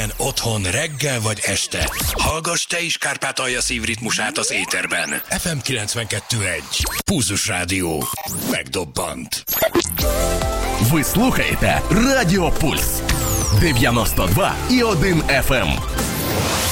Közlekedésben, otthon, reggel vagy este. Hallgass te is Kárpátalja szívritmusát az éterben. FM 92.1. Pulzus Rádió. Megdobbant. Ви слухаєте Радіо Пульс 92,1 FM.